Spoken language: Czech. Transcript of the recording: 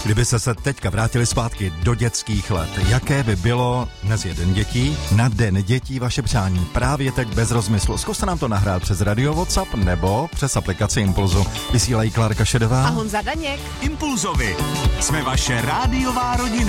Kdyby se teďka vrátili zpátky do dětských let, jaké by bylo dnes jeden dětí, na den dětí vaše přání právě teď bez rozmyslu. Zkuste nám to nahrát přes radio WhatsApp nebo přes aplikaci Impulzu. Vysílají Klárka Šedová a Honza Daněk. Impulzovi. Jsme vaše rádiová rodina.